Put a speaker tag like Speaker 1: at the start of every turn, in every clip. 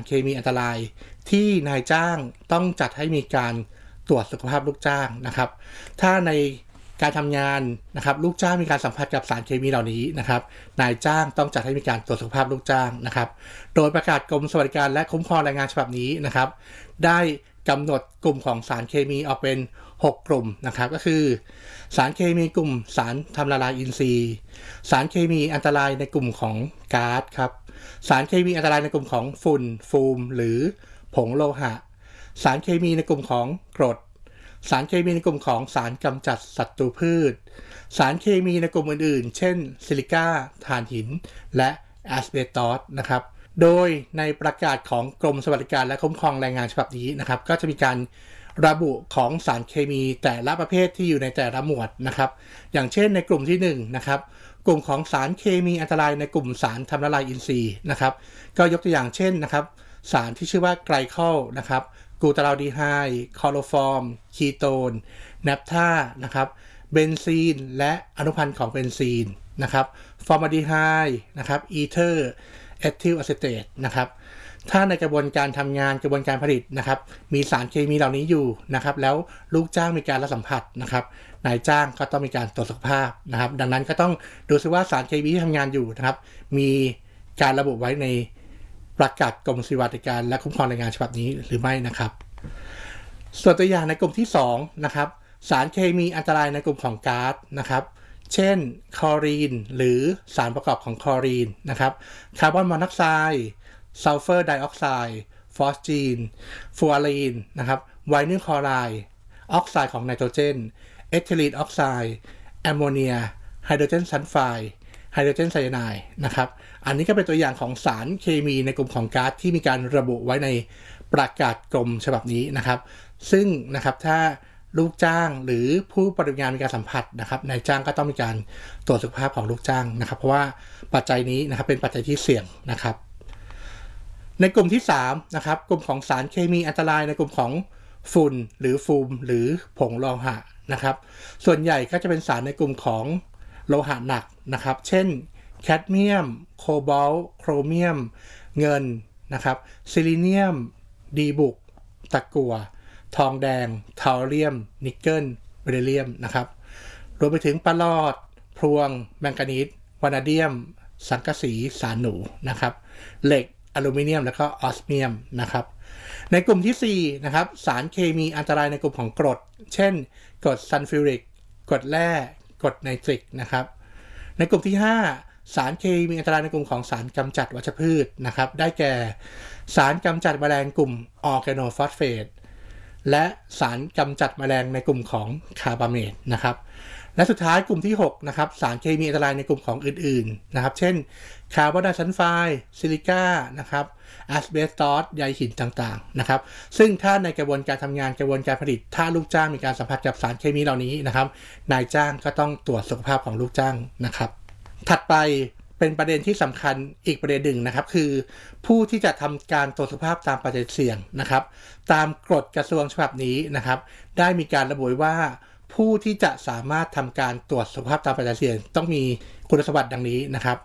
Speaker 1: เคมีอันตรายที่นายจ้างต้องจัดให้มีการตรวจสุขภาพลูกจ้างนะครับถ้าในการทำงานนะครับลูกจ้างมีการสัมผัสกับสารเคมีเหล่านี้นะครับนายจ้างต้องจัดให้มีการตรวจสุขภาพลูกจ้างนะครับโดยประกาศกรมสวัสดิการและคุ้มครองแรงงานฉบับนี้นะครับได้กำหนดกลุ่มของสารเคมีออกเป็น6กลุ่มนะครับก็คือสารเคมีกลุ่มสารทำละลายอินทรีย์สารเคมีอันตรายในกลุ่มของก๊าซครับสารเคมีอันตรายในกลุ่มของฝุ่นฟูมหรือผงโลหะสารเคมีในกลุ่มของกรดสารเคมีในกลุ่มของสารกำจัดศัตรูพืชสารเคมีในกลุ่มอื่นๆเช่นซิลิก้าถ่านหินและแอสเบสตอสนะครับโดยในประกาศของกรมสวัสดิการและคุ้มครองแรงงานฉบับนี้นะครับก็จะมีการระบุของสารเคมีแต่ละประเภทที่อยู่ในแต่ละหมวดนะครับอย่างเช่นในกลุ่มที่1นะครับกลุ่มของสารเคมีอันตรายในกลุ่มสารทำละลายอินทรีย์นะครับก็ยกตัวอย่างเช่นนะครับสารที่ชื่อว่าไกลคอลนะครับกูตาราลดีไฮด์คลอโรฟอร์มคีโตนแนปทานะครับเบนซีนและอนุพันธ์ของเบนซีนนะครับฟอร์มาลดีไฮด์นะครับอีเทอร์เอทิลอะเซเตตนะครับถ้าในกระบวนการทำงานกระบวนการผลิตนะครับมีสารเคมีเหล่านี้อยู่นะครับแล้วลูกจ้างมีการรับสัมผัสนะครับนายจ้างก็ต้องมีการตรวจสุขภาพนะครับดังนั้นก็ต้องดูซิว่าสารเคมีที่ทำงานอยู่นะครับมีการระบุไว้ในประกาศกรมสวัสดิการและคุ้มครองแรงงานฉบับนี้หรือไม่นะครับส่วนตัวอย่างในกลุ่มที่2นะครับสารเคมีอันตรายในกลุ่มของก๊าซนะครับเช่นคลอรีนหรือสารประกอบของคลอรีนนะครับคาร์บอนมอนอกไซด์ซัลเฟอร์ไดออกไซด์ฟอสจีนฟูอารีนนะครับไวนิลคลอไรด์ออกไซด์ของไนโตรเจนเอทิลีนออกไซด์แอมโมเนียไฮโดรเจนซัลไฟด์ไฮโดรเจนไซยาไนด์นะครับอันนี้ก็เป็นตัวอย่างของสารเคมีในกลุ่มของก๊าซที่มีการระบุไว้ในประกาศกรมฉบับนี้นะครับซึ่งนะครับถ้าลูกจ้างหรือผู้ปฏิบัติงานมีการสัมผัสนะครับนายจ้างก็ต้องมีการตรวจสุขภาพของลูกจ้างนะครับเพราะว่าปัจจัยนี้นะครับเป็นปัจจัยที่เสี่ยงนะครับในกลุ่มที่3นะครับกลุ่มของสารเคมีอันตรายในกลุ่มของฝุ่นหรือฟูมหรือผงโลหะนะครับส่วนใหญ่ก็จะเป็นสารในกลุ่มของโลหะหนักนะครับเช่นแคดเมียมโคบอลต์โครเมียมเงินนะครับซิลิเนียมดีบุกตะกั่วทองแดงเทาเรียมนิกเกิลเบริเลียมนะครับรวมไปถึงปลอดพลวงแมงกานีสวานาเดียมสังกะสีสารหนูนะครับเหล็กอลูมิเนียมและก็ออสเมียมนะครับในกลุ่มที่4นะครับสารเคมีอันตรายในกลุ่มของกรดเช่นกรดซัลฟิวริกกรดแร่กรดไนตริกนะครับในกลุ่มที่5สารเคมีอันตรายในกลุ่มของสารกำจัดวัชพืชนะครับได้แก่สารกำจัดแมลงกลุ่มออร์แกโนฟอสเฟตและสารกำจัดแมลงในกลุ่มของคาร์บาเมตนะครับและสุดท้ายกลุ่มที่6นะครับสารเคมีอันตรายในกลุ่มของอื่นๆนะครับเช่นคาร์บอนไดซัลไฟด์ซิลิก้านะครับแอสเบสตอสใยหินต่างๆนะครับซึ่งถ้าในกระบวนการทำงานกระบวนการผลิตถ้าลูกจ้างมีการสัมผัสกับสารเคมีเหล่านี้นะครับนายจ้างก็ต้องตรวจสุขภาพของลูกจ้างนะครับถัดไปเป็นประเด็นที่สำคัญอีกประเด็นหนึ่งนะครับคือผู้ที่จะทำการตรวจสุขภาพตามปัจจัยเสี่ยงนะครับตามกฎกระทรวงฉบับนี้นะครับได้มีการระบุไว้ว่าผู้ที่จะสามารถทำการตรวจสุขภาพตามปัจจัยเสี่ยงต้องมีคุณสมบัติดังนี้นะครับ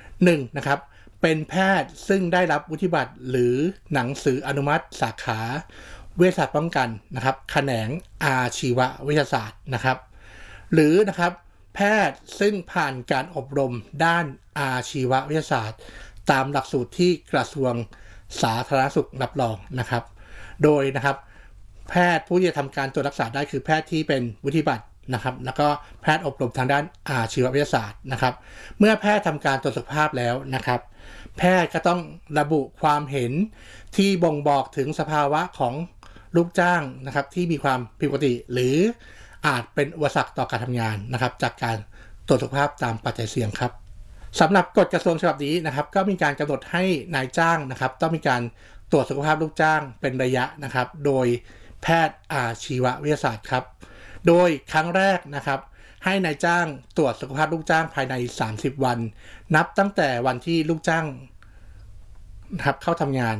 Speaker 1: 1นะครับเป็นแพทย์ซึ่งได้รับวุฒิบัตรหรือหนังสืออนุมัติสาขาเวชศาสตร์ป้องกันนะครับแขนงอาชีววิทยาศาสตร์นะครับหรือนะครับแพทย์ซึ่งผ่านการอบรมด้านอาชีววิทยาศาสตร์ตามหลักสูตรที่กระทรวงสาธารณสุขรับรองนะครับโดยนะครับแพทย์ผู้ที่จะทำการตรวจรักษาได้คือแพทย์ที่เป็นวุฒิบัตรนะครับแล้วก็แพทย์อบรมทางด้านอาชีววิทยาศาสตร์นะครับเมื่อแพทย์ทำการตรวจสุขภาพแล้วนะครับแพทย์ก็ต้องระบุความเห็นที่บ่งบอกถึงสภาวะของลูกจ้างนะครับที่มีความผิดปกติหรืออาจเป็นอุปสรรคต่อการทำงานนะครับจากการตรวจสุขภาพตามปัจจัยเสี่ยงครับสำหรับกฎกระทรวงฉบับนี้นะครับก็มีการกำหนดให้นายจ้างนะครับต้องมีการตรวจสุขภาพลูกจ้างเป็นระยะนะครับโดยแพทย์อาชีววิทยาศาสตร์ครับโดยครั้งแรกนะครับให้นายจ้างตรวจสุขภาพลูกจ้างภายใน30วันนับตั้งแต่วันที่ลูกจ้างนะครับเข้าทำงาน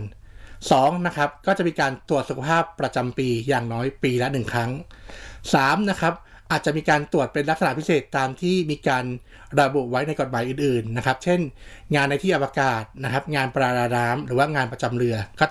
Speaker 1: 2นะครับก็จะมีการตรวจสุขภาพประจำปีอย่างน้อยปีละ1ครั้ง3นะครับอาจจะมีการตรวจเป็นลักษณะพิเศษตามที่มีการระบุไว้ในกฎหมายอื่นๆนะครับเช่นงานในที่อวกาศนะครับงานประดาน้ำหรือว่างานประจำเรือก็